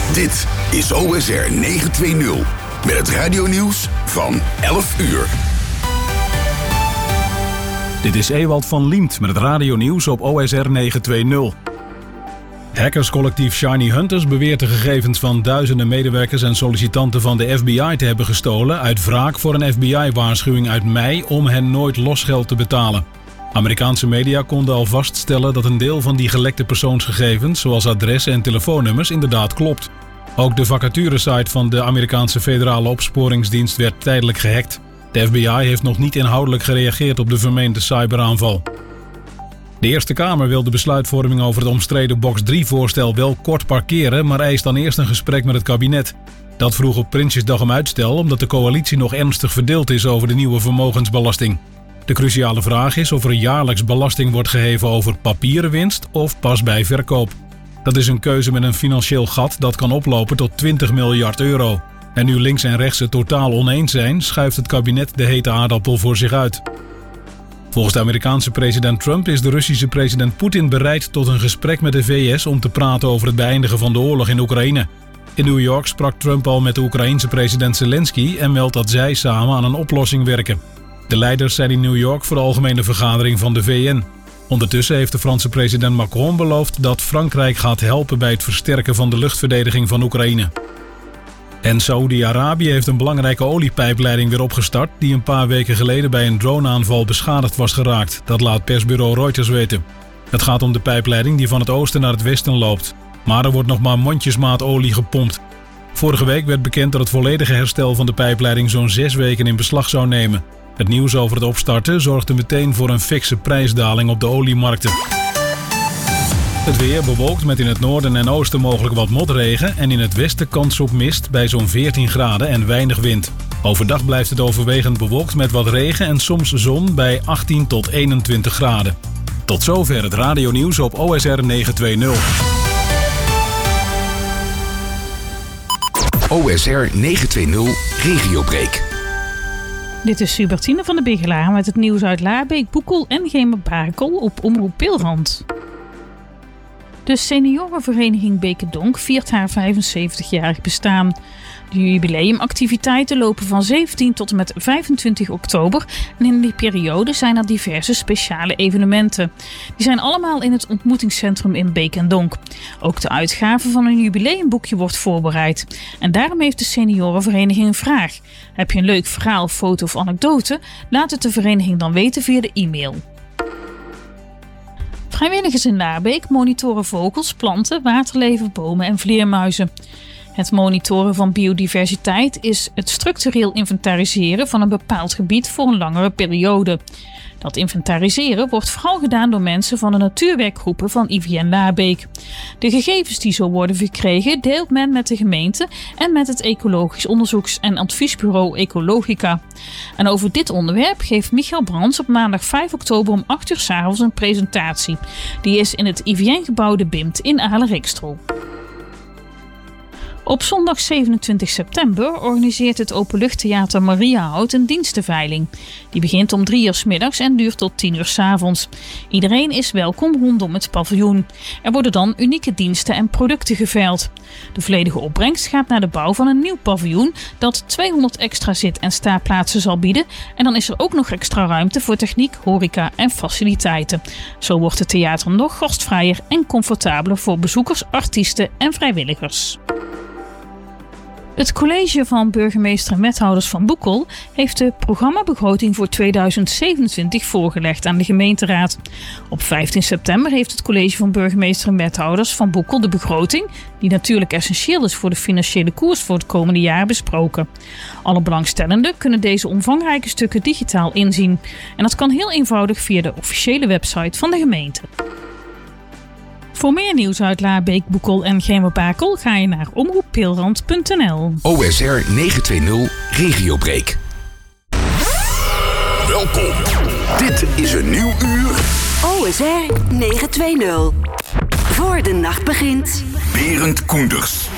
Dit is OSR 920 met het radionieuws van 11 uur. Dit is Ewald van Liemt met het radionieuws op OSR 920. Hackerscollectief Shiny Hunters beweert de gegevens van duizenden medewerkers en sollicitanten van de FBI te hebben gestolen uit wraak voor een FBI-waarschuwing uit mei om hen nooit losgeld te betalen. Amerikaanse media konden al vaststellen dat een deel van die gelekte persoonsgegevens, zoals adressen en telefoonnummers, inderdaad klopt. Ook de vacaturesite van de Amerikaanse Federale Opsporingsdienst werd tijdelijk gehackt. De FBI heeft nog niet inhoudelijk gereageerd op de vermeende cyberaanval. De Eerste Kamer wil de besluitvorming over het omstreden Box 3-voorstel wel kort parkeren, maar eist dan eerst een gesprek met het kabinet. Dat vroeg op Prinsjesdag om uitstel, omdat de coalitie nog ernstig verdeeld is over de nieuwe vermogensbelasting. De cruciale vraag is of er jaarlijks belasting wordt geheven over papieren winst of pas bij verkoop. Dat is een keuze met een financieel gat dat kan oplopen tot 20 miljard euro. En nu links en rechts het totaal oneens zijn, schuift het kabinet de hete aardappel voor zich uit. Volgens de Amerikaanse president Trump is de Russische president Poetin bereid tot een gesprek met de VS om te praten over het beëindigen van de oorlog in Oekraïne. In New York sprak Trump al met de Oekraïense president Zelensky en meldt dat zij samen aan een oplossing werken. De leiders zijn in New York voor de algemene vergadering van de VN. Ondertussen heeft de Franse president Macron beloofd dat Frankrijk gaat helpen bij het versterken van de luchtverdediging van Oekraïne. En Saoedi-Arabië heeft een belangrijke oliepijpleiding weer opgestart die een paar weken geleden bij een droneaanval beschadigd was geraakt. Dat laat persbureau Reuters weten. Het gaat om de pijpleiding die van het oosten naar het westen loopt. Maar er wordt nog maar mondjesmaat olie gepompt. Vorige week werd bekend dat het volledige herstel van de pijpleiding zo'n 6 weken in beslag zou nemen. Het nieuws over het opstarten zorgde meteen voor een fikse prijsdaling op de oliemarkten. Het weer bewolkt met in het noorden en oosten mogelijk wat motregen en in het westen kans op mist bij zo'n 14 graden en weinig wind. Overdag blijft het overwegend bewolkt met wat regen en soms zon bij 18 tot 21 graden. Tot zover het radionieuws op OSR 920. OSR 920 Regiobreak. Dit is Hubertine van de Bigelaar met het nieuws uit Laarbeek, Boekel en Gemert-Bakel op Omroep Pilrand. De seniorenvereniging Beek en Donk viert haar 75-jarig bestaan. De jubileumactiviteiten lopen van 17 tot en met 25 oktober en in die periode zijn er diverse speciale evenementen. Die zijn allemaal in het ontmoetingscentrum in Beek en Donk. Ook de uitgave van een jubileumboekje wordt voorbereid. En daarom heeft de seniorenvereniging een vraag. Heb je een leuk verhaal, foto of anekdote? Laat het de vereniging dan weten via de e-mail. Vrijwilligers in Laarbeek monitoren vogels, planten, waterleven, bomen en vleermuizen. Het monitoren van biodiversiteit is het structureel inventariseren van een bepaald gebied voor een langere periode. Dat inventariseren wordt vooral gedaan door mensen van de natuurwerkgroepen van IVN Laarbeek. De gegevens die zo worden verkregen deelt men met de gemeente en met het Ecologisch Onderzoeks- en Adviesbureau Ecologica. En over dit onderwerp geeft Michael Brands op maandag 5 oktober om 8 uur 's avonds een presentatie. Die is in het IVN-gebouw de BIMT in Aalen-Rikstrol. Op zondag 27 september organiseert het Openluchttheater Mariahout een dienstenveiling. Die begint om 3 uur 's middags en duurt tot 10 uur 's avonds. Iedereen is welkom rondom het paviljoen. Er worden dan unieke diensten en producten geveild. De volledige opbrengst gaat naar de bouw van een nieuw paviljoen dat 200 extra zit- en staanplaatsen zal bieden. En dan is er ook nog extra ruimte voor techniek, horeca en faciliteiten. Zo wordt het theater nog gastvrijer en comfortabeler voor bezoekers, artiesten en vrijwilligers. Het college van burgemeester en wethouders van Boekel heeft de programmabegroting voor 2027 voorgelegd aan de gemeenteraad. Op 15 september heeft het college van burgemeester en wethouders van Boekel de begroting, die natuurlijk essentieel is voor de financiële koers voor het komende jaar, besproken. Alle belangstellenden kunnen deze omvangrijke stukken digitaal inzien. En dat kan heel eenvoudig via de officiële website van de gemeente. Voor meer nieuws uit Laarbeek, Boekel en Gemert-Bakel ga je naar omroeppilrand.nl. OSR 920 Regiobreak. Welkom. Dit is een nieuw uur. OSR 920. Voor de nacht begint. Berend Koenders.